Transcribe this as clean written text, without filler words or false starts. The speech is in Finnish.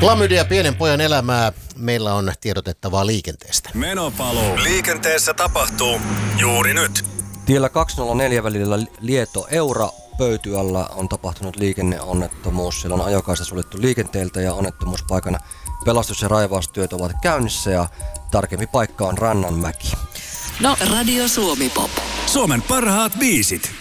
Klamydia pienen pojan elämää. Meillä on tiedotettavaa liikenteestä. Menopaluu. Liikenteessä tapahtuu juuri nyt. Tiellä 204 välillä Lieto-Eura Pöytyällä on tapahtunut liikenneonnettomuus. Siellä on ajokaista suljettu liikenteeltä ja onnettomuuspaikan pelastus- ja raivaustyöt ovat käynnissä ja tarkempi paikka on Rannanmäki. No, Radio Suomi Pop. Suomen parhaat biisit.